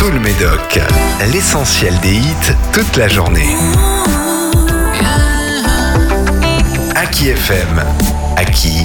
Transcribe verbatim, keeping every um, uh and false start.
tout le Médoc. L'essentiel des hits toute la journée. Aki F M. Aki